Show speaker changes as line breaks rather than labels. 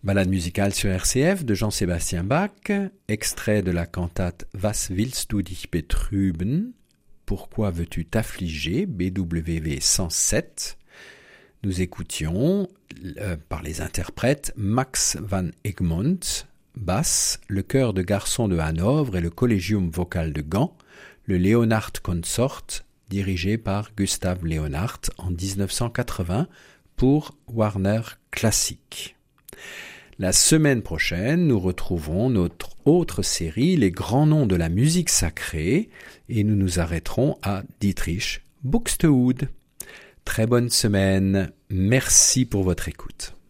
Balade musicale sur RCF de Jean-Sébastien Bach, extrait de la cantate Was willst du dich betrüben? Pourquoi veux-tu t'affliger? BWV 107. Nous écoutions par les interprètes Max van Egmond, basse, le chœur de garçons de Hanovre et le Collegium vocal de Gand, le Leonhardt Consort, dirigé par Gustav Leonhardt en 1980 pour Warner Classic. La semaine prochaine, nous retrouverons notre autre série, Les grands noms de la musique sacrée, et nous nous arrêterons à Dietrich Buxtehude. Très bonne semaine, merci pour votre écoute.